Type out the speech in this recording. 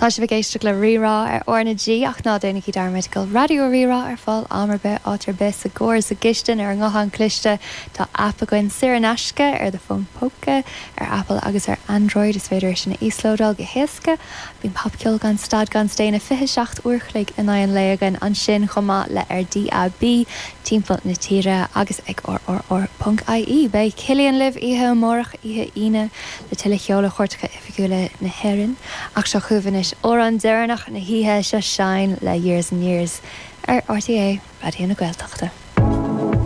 Tá sé bhgéiste le rirá ar orna G ach ná déananig í darmid go radio rirá ar fáil amarbe átar be a ggóir sa gistin ar ngachan cliste tá app goin siranasce ar de fón póca ar Apple agus ar Android is féidir sin íslódal go héasca bhín papceol gan stad gan sténa 27 uirchlig in an léagan an sin chomá le ar DAB timppla na tíre agus ag or.ie bei Cillian liv ihe mórach ihe ine le tuile cheola chuirtecha ifigúile na herin ach se chuhanis ó an dearnach na híthe se sein le years and years ar RTA Radio na Gaeltachta.